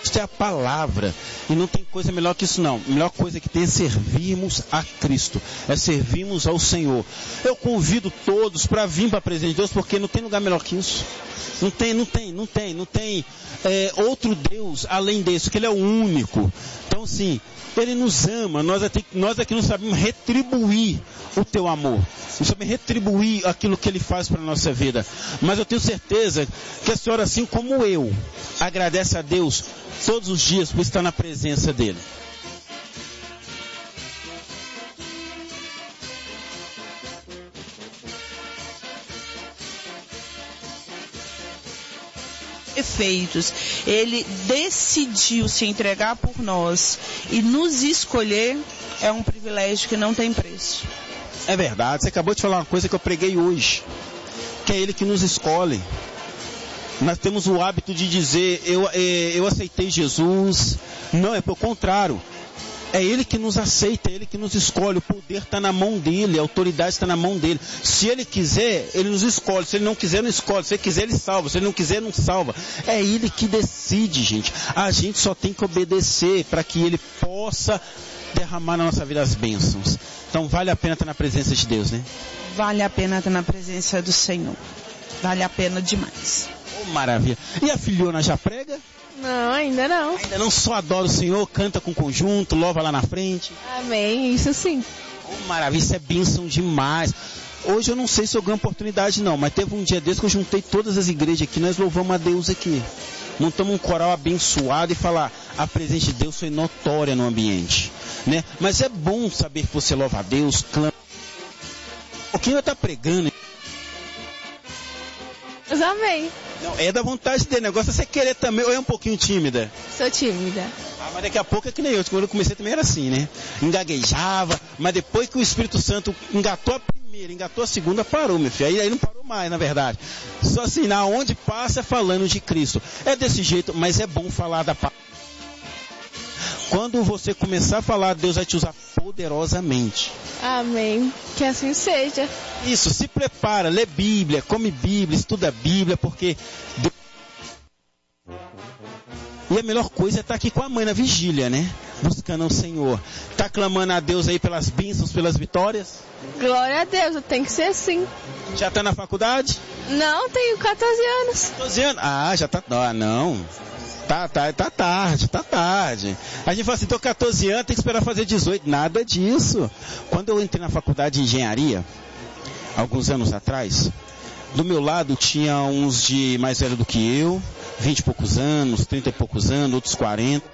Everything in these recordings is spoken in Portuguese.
Cristo é a palavra. E não tem coisa melhor que isso não. A melhor coisa que tem é servirmos a Cristo. É servirmos ao Senhor. Eu convido todos para vir para a presença de Deus, porque não tem lugar melhor que isso. Não tem outro Deus além desse, que Ele é o único. Então, sim, Ele nos ama. Nós aqui não sabemos retribuir o teu amor. Não sabemos retribuir aquilo que Ele faz para a nossa vida. Mas eu tenho certeza que a senhora, assim como eu, agradece a Deus todos os dias por estar na presença dEle. Perfeitos. Ele decidiu se entregar por nós e nos escolher. É um privilégio que não tem preço. É verdade. Você acabou de falar uma coisa que eu preguei hoje, que é Ele que nos escolhe. Nós temos o hábito de dizer, eu aceitei Jesus. Não, é pelo contrário. É Ele que nos aceita, é Ele que nos escolhe. O poder está na mão dEle, a autoridade está na mão dEle. Se Ele quiser, Ele nos escolhe. Se Ele não quiser, não escolhe. Se Ele quiser, Ele salva. Se Ele não quiser, não salva. É Ele que decide, gente. A gente só tem que obedecer para que Ele possa derramar na nossa vida as bênçãos. Então vale a pena estar na presença de Deus, né? Vale a pena estar na presença do Senhor. Vale a pena demais. Oh, maravilha. E a filhona já prega? Não, ainda não. Ainda não, só adora o Senhor, canta com conjunto, louva lá na frente. Amém, isso sim. Oh, maravilha, isso é bênção demais. Hoje eu não sei se eu ganho oportunidade não, mas teve um dia desse que eu juntei todas as igrejas aqui, nós louvamos a Deus aqui. Montamos um coral abençoado e falar, a presença de Deus foi notória no ambiente, né? Mas é bom saber que você louva a Deus, clama. Quem vai estar pregando? Amém. Não, é da vontade dele, o negócio é você querer também, ou é um pouquinho tímida? Sou tímida. Mas daqui a pouco é que nem eu, quando eu comecei também era assim, né? Engaguejava, mas depois que o Espírito Santo engatou a primeira, engatou a segunda, parou, meu filho. Aí não parou mais, na verdade. Só assim, na onde passa é falando de Cristo. É desse jeito, mas é bom falar da paz. Quando você começar a falar, Deus vai te usar poderosamente. Amém. Que assim seja. Isso, se prepara, lê Bíblia, come Bíblia, estuda Bíblia, porque Deus... E a melhor coisa é estar aqui com a mãe na vigília, né? Buscando o Senhor. Está clamando a Deus aí pelas bênçãos, pelas vitórias? Glória a Deus, tem que ser assim. Já está na faculdade? Não, tenho 14 anos. 14 anos? Ah, já está... Ah, não. Tá tarde. A gente fala assim, tô 14 anos, tem que esperar fazer 18. Nada disso. Quando eu entrei na faculdade de engenharia, alguns anos atrás, do meu lado tinha uns de mais velho do que eu, 20 e poucos anos, 30 e poucos anos, outros 40.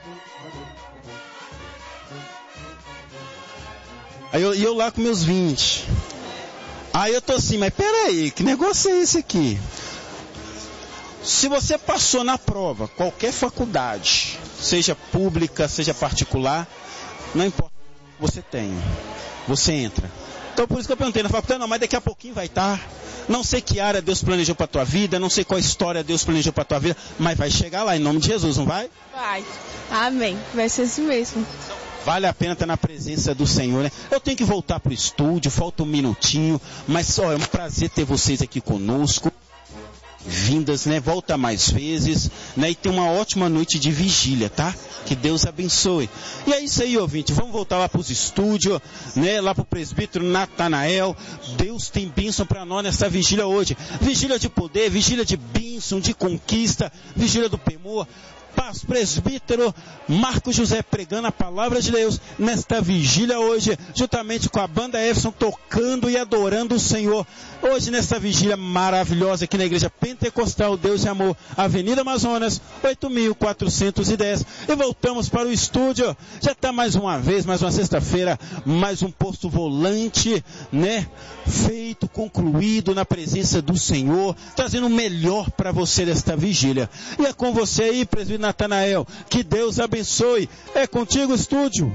Aí eu lá com meus 20. Aí eu tô assim, mas peraí, que negócio é esse aqui? Se você passou na prova, qualquer faculdade, seja pública, seja particular, não importa o que você tenha, você entra. Então por isso que eu perguntei na faculdade, não, mas daqui a pouquinho vai estar. Não sei que área Deus planejou para a tua vida, não sei qual história Deus planejou para a tua vida, mas vai chegar lá em nome de Jesus, não vai? Vai. Amém. Vai ser assim mesmo. Vale a pena estar na presença do Senhor, né? Eu tenho que voltar para o estúdio, falta um minutinho, mas é um prazer ter vocês aqui conosco. Vindas, né? Volta mais vezes, né? E tem uma ótima noite de vigília, tá? Que Deus abençoe. E é isso aí, ouvinte. Vamos voltar lá para os estúdios, né? Lá para o presbítero Natanael. Deus tem bênção para nós nessa vigília hoje. Vigília de poder, vigília de bênção, de conquista, vigília do temor. Presbítero Marcos José pregando a palavra de Deus nesta vigília hoje, juntamente com a banda Everson tocando e adorando o Senhor. Hoje nesta vigília maravilhosa aqui na Igreja Pentecostal Deus e Amor, Avenida Amazonas, 8.410. E voltamos para o estúdio. Já está mais uma vez, mais uma sexta-feira, mais um posto volante, né? Feito, concluído na presença do Senhor, trazendo o melhor para você desta vigília. E é com você aí, presbítero Natanael. Que Deus abençoe. É contigo, estúdio.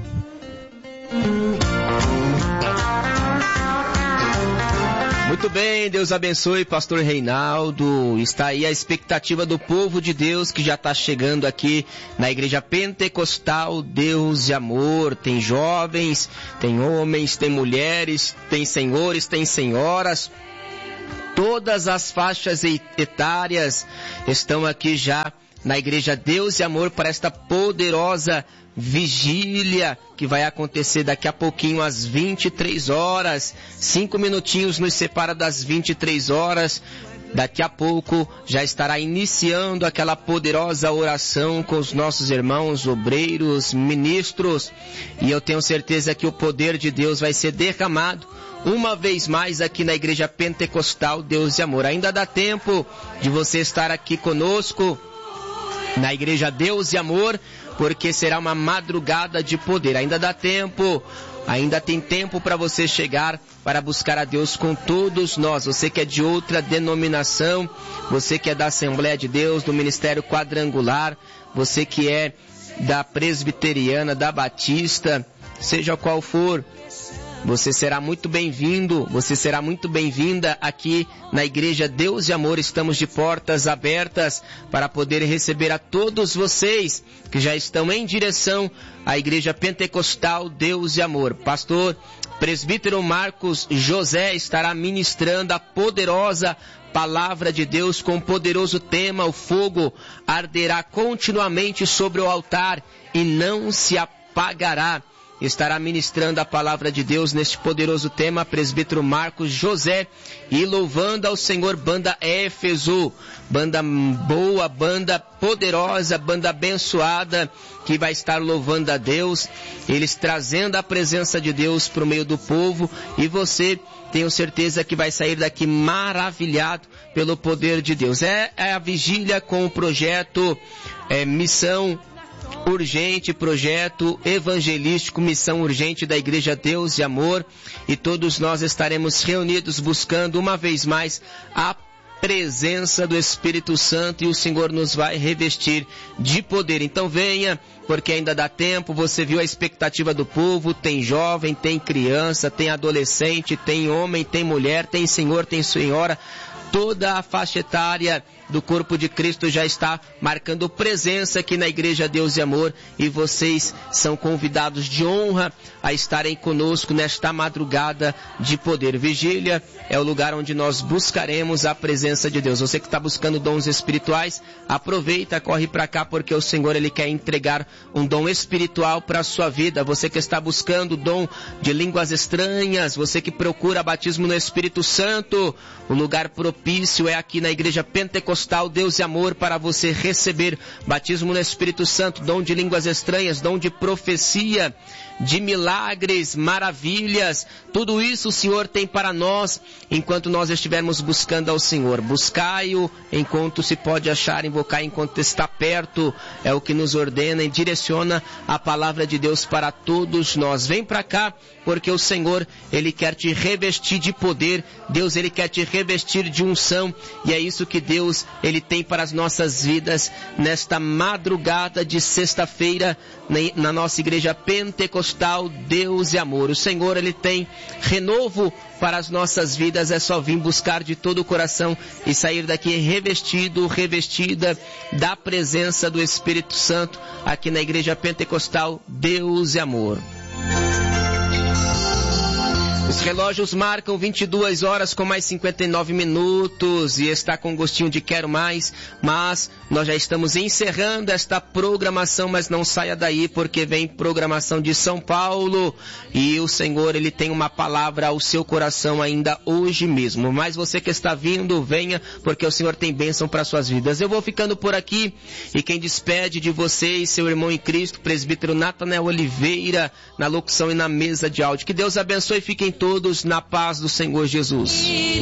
Muito bem, Deus abençoe, pastor Reinaldo. Está aí a expectativa do povo de Deus que já está chegando aqui na Igreja Pentecostal Deus e Amor. Tem jovens, tem homens, tem mulheres, tem senhores, tem senhoras. Todas as faixas etárias estão aqui já na Igreja Deus e Amor para esta poderosa vigília que vai acontecer daqui a pouquinho às 23 horas. 5 minutinhos nos separa das 23 horas. Daqui a pouco já estará iniciando aquela poderosa oração com os nossos irmãos obreiros, ministros. E eu tenho certeza que o poder de Deus vai ser derramado uma vez mais aqui na Igreja Pentecostal Deus e Amor. Ainda dá tempo de você estar aqui conosco na Igreja Deus e Amor, porque será uma madrugada de poder. Ainda dá tempo, ainda tem tempo para você chegar para buscar a Deus com todos nós. Você que é de outra denominação, você que é da Assembleia de Deus, do Ministério Quadrangular, você que é da Presbiteriana, da Batista, seja qual for, você será muito bem-vindo, você será muito bem-vinda aqui na Igreja Deus e Amor. Estamos de portas abertas para poder receber a todos vocês que já estão em direção à Igreja Pentecostal Deus e Amor. Pastor Presbítero Marcos José estará ministrando a poderosa Palavra de Deus com um poderoso tema: o fogo arderá continuamente sobre o altar e não se apagará. Estará ministrando a palavra de Deus neste poderoso tema, presbítero Marcos José, e louvando ao Senhor, banda Éfeso, banda boa, banda poderosa, banda abençoada, que vai estar louvando a Deus, eles trazendo a presença de Deus para o meio do povo, e você, tenho certeza que vai sair daqui maravilhado pelo poder de Deus. É a vigília com o projeto Missão Urgente, projeto evangelístico, missão urgente da Igreja Deus e Amor, e todos nós estaremos reunidos buscando uma vez mais a presença do Espírito Santo, e o Senhor nos vai revestir de poder. Então venha, porque ainda dá tempo. Você viu a expectativa do povo, tem jovem, tem criança, tem adolescente, tem homem, tem mulher, tem senhor, tem senhora. Toda a faixa etária do corpo de Cristo já está marcando presença aqui na Igreja Deus e Amor, e vocês são convidados de honra a estarem conosco nesta madrugada de poder. Vigília é o lugar onde nós buscaremos a presença de Deus. Você que está buscando dons espirituais, aproveita, corre para cá, porque o Senhor ele quer entregar um dom espiritual para a sua vida. Você que está buscando o dom de línguas estranhas, você que procura batismo no Espírito Santo, o lugar propício é aqui na Igreja Pentecostal Deus e Amor, para você receber batismo no Espírito Santo, dom de línguas estranhas, dom de profecia, de milagres, maravilhas. Tudo isso o Senhor tem para nós enquanto nós estivermos buscando ao Senhor. Buscai-o enquanto se pode achar, invocar enquanto está perto, é o que nos ordena e direciona a palavra de Deus para todos nós. Vem para cá, porque o Senhor ele quer te revestir de poder. Deus ele quer te revestir de unção, e é isso que Deus ele tem para as nossas vidas nesta madrugada de sexta-feira na nossa Igreja Pentecostal Deus e Amor. O Senhor ele tem renovo para as nossas vidas. É só vir buscar de todo o coração e sair daqui revestido, revestida da presença do Espírito Santo aqui na Igreja Pentecostal Deus e Amor. Os relógios marcam 22 horas com mais 59 minutos e está com gostinho de quero mais, mas nós já estamos encerrando esta programação, mas não saia daí, porque vem programação de São Paulo e o Senhor ele tem uma palavra ao seu coração ainda hoje mesmo. Mas você que está vindo, venha, porque o Senhor tem bênção para suas vidas. Eu vou ficando por aqui, e quem despede de vocês, seu irmão em Cristo, presbítero Natanael Oliveira, na locução e na mesa de áudio. Que Deus abençoe e fiquem todos na paz do Senhor Jesus.